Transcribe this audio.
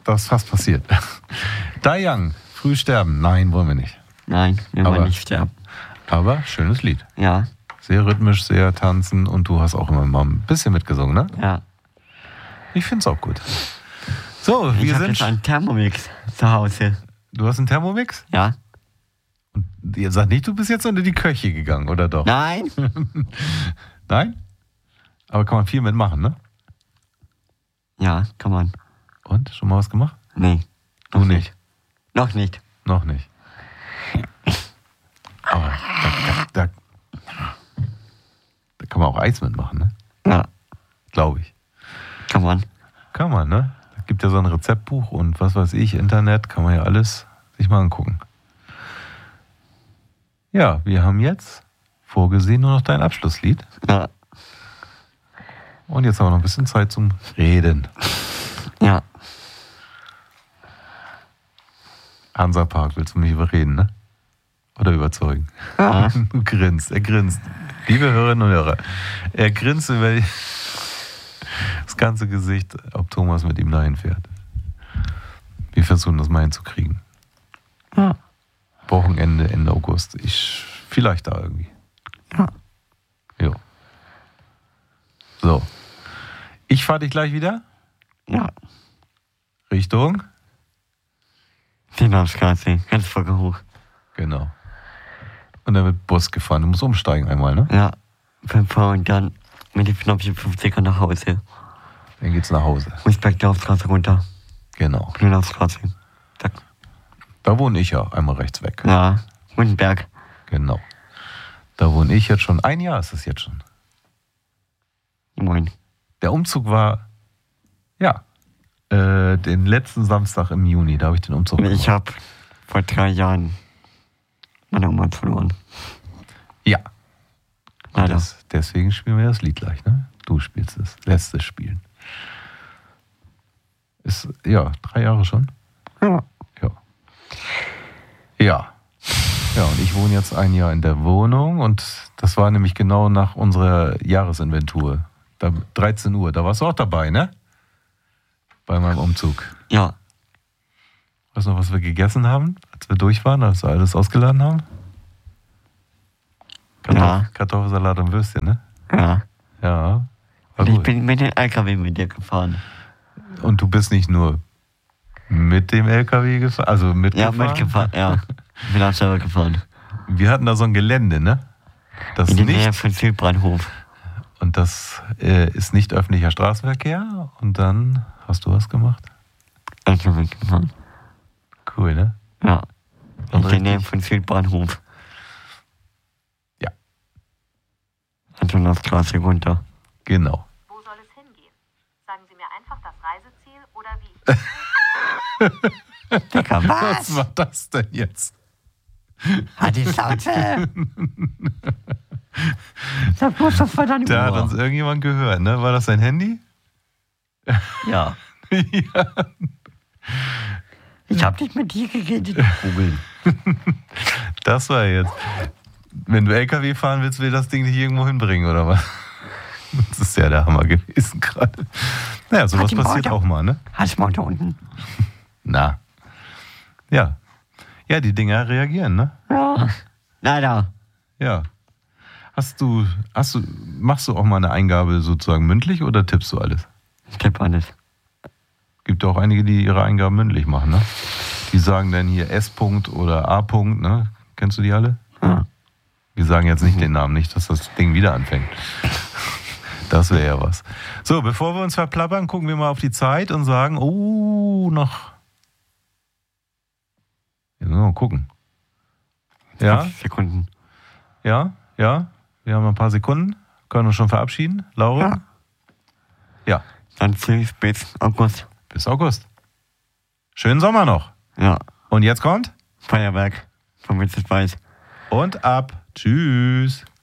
das ist fast passiert. Die Young, früh sterben. Nein, wollen wir nicht. Nein, wir wollen nicht sterben. Aber schönes Lied. Ja. Sehr rhythmisch, sehr tanzen und du hast auch immer mal ein bisschen mitgesungen, ne? Ja. Ich find's auch gut. So, ich habe jetzt einen Thermomix zu Hause. Du hast einen Thermomix? Ja. Und ihr sagt nicht, du bist jetzt unter die Köche gegangen, oder doch? Nein. Nein? Aber kann man viel mitmachen, ne? Ja, kann man. Und? Schon mal was gemacht? Nee. Du nicht? Noch nicht. Noch nicht. Aber da kann man auch Eis mitmachen, ne? Ja. Glaube ich. Kann man. Kann man, ne? Es gibt ja so ein Rezeptbuch und was weiß ich, Internet, kann man ja alles sich mal angucken. Ja, wir haben jetzt vorgesehen nur noch dein Abschlusslied. Ja. Und jetzt haben wir noch ein bisschen Zeit zum Reden. Ja. Hansapark, willst du mich überreden, ne? Oder überzeugen? Ja. Du grinst, er grinst. Liebe Hörerinnen und Hörer, er grinst über das ganze Gesicht, ob Thomas mit ihm dahin fährt. Wir versuchen das mal hinzukriegen. Ja. Wochenende, Ende August. Vielleicht da irgendwie. Ja. Jo. So. Ich fahre dich gleich wieder. Ja. Richtung? Seelandstraße, ganz voll hoch. Genau. Und dann wird Bus gefahren. Du musst umsteigen einmal, ne? Ja. 5 Uhr und dann mit den Knopfchen 50er nach Hause. Dann geht's nach Hause. Muss Bergdorfstraße runter. Genau. Grünlaufstraße. Da wohne ich ja einmal rechts weg. Ja, Hundenberg. Genau. Da wohne ich jetzt schon. 1 Jahr ist es jetzt schon. Moin. Der Umzug war, ja, den letzten Samstag im Juni. Da habe ich den Umzug gemacht. Ich habe vor 3 Jahren meine Oma verloren. Ja. Leider. Deswegen spielen wir das Lied gleich, ne? Du spielst es. Lässt es spielen. Ist, ja, 3 Jahre schon. Ja. Ja. Ja. Ja, und ich wohne jetzt 1 Jahr in der Wohnung und das war nämlich genau nach unserer Jahresinventur. Da, 13 Uhr, da warst du auch dabei, ne? Bei meinem Umzug. Ja. Weißt du noch, was wir gegessen haben, als wir durch waren, als wir alles ausgeladen haben? Kartoffelsalat und Würstchen, ne? Ja. Ja. Und ich bin mit dem LKW mit dir gefahren. Und du bist nicht nur mit dem LKW gefahren, also mitgefahren? Ja, mitgefahren, ja. Ich bin auch selber gefahren. Wir hatten da so ein Gelände, ne? Das in der nicht, Nähe von Südbahnhof. Und das ist nicht öffentlicher Straßenverkehr. Und dann hast du was gemacht? LKW gefahren. Cool, ne? Ja. Und in der Nähe von Südbahnhof. Ja. Also nach Straße runter. Genau. Wo soll es hingehen? Sagen Sie mir einfach das Reiseziel oder wie ich... Digga, Was war das denn jetzt? Hat die Schnauze! Sag bloß, das war deine Da hat Uhr. uns irgendjemand gehört, ne? War das sein Handy? Ja. Ja. Ich hab nicht mit dir geredet, Googeln. Das war jetzt. Wenn du LKW fahren willst, will das Ding dich irgendwo hinbringen, oder was? Das ist ja der Hammer gewesen gerade. Naja, sowas passiert auch mal, ne? Hast du mal da unten? Na. Ja. Ja, die Dinger reagieren, ne? Ja. Leider. Ja. Machst du auch mal eine Eingabe sozusagen mündlich oder tippst du alles? Ich tippe alles. Gibt auch einige, die ihre Eingaben mündlich machen, ne? Die sagen dann hier S-Punkt oder A-Punkt, ne? Kennst du die alle? Ja. Wir sagen jetzt nicht den Namen, nicht, dass das Ding wieder anfängt. Das wäre ja was. So, bevor wir uns verplappern, gucken wir mal auf die Zeit und sagen, noch. Jetzt müssen wir mal gucken. Ja? 5 Sekunden. Ja? Ja? Wir haben noch ein paar Sekunden. Können uns schon verabschieden. Laura? Ja. Ja. Dann tschüss bis August. Bis August. Schönen Sommer noch. Ja. Und jetzt kommt? Feuerwerk. Von Vincent Weiß. Und ab. Tschüss.